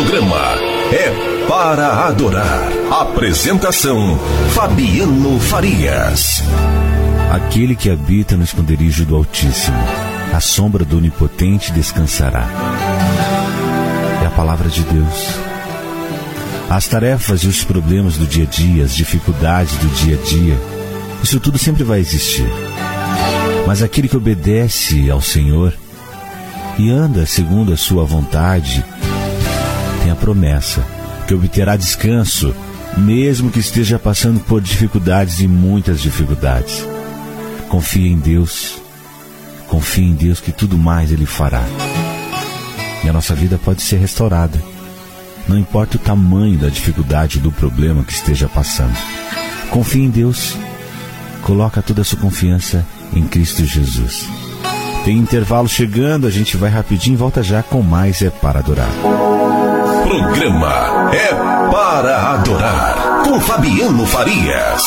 programa é para adorar. Apresentação: Fabiano Farias. Aquele que habita no esconderijo do Altíssimo, à sombra do Onipotente descansará. É a palavra de Deus. As tarefas e os problemas do dia a dia, as dificuldades do dia a dia, isso tudo sempre vai existir. Mas aquele que obedece ao Senhor e anda segundo a sua vontade, tem a promessa que obterá descanso, mesmo que esteja passando por dificuldades e muitas dificuldades. Confie em Deus que tudo mais Ele fará. E a nossa vida pode ser restaurada. Não importa o tamanho da dificuldade ou do problema que esteja passando. Confie em Deus. Coloca toda a sua confiança em Cristo Jesus. Tem intervalo chegando, a gente vai rapidinho e volta já com mais É Para Adorar. Programa É Para Adorar, com Fabiano Farias.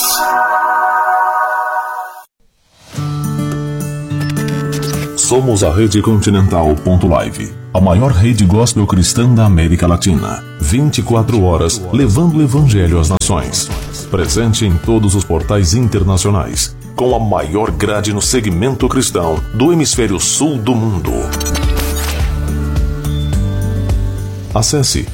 Somos a Rede Continental.live, a maior rede gospel cristã da América Latina. 24 horas levando o Evangelho às nações. Presente em todos os portais internacionais, com a maior grade no segmento cristão do hemisfério sul do mundo. Acesse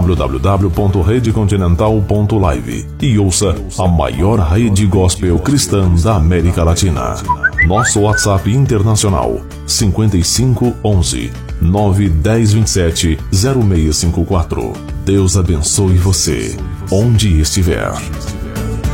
www.redecontinental.live e ouça a maior rede gospel cristã da América Latina. Nosso WhatsApp internacional 5511 91027 0654. Deus abençoe você, onde estiver.